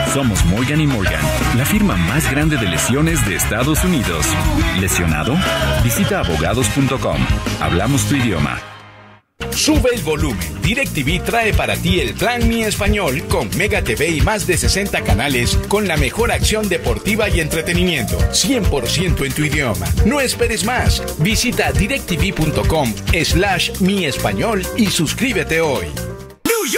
Somos Morgan & Morgan, la firma más grande de lesiones de Estados Unidos. ¿Lesionado? Visita abogados.com. Hablamos tu idioma. Sube el volumen. DirecTV trae para ti el plan Mi Español con Mega TV y más de 60 canales con la mejor acción deportiva y entretenimiento. 100% en tu idioma. No esperes más. Visita directv.com/Mi Español y suscríbete hoy.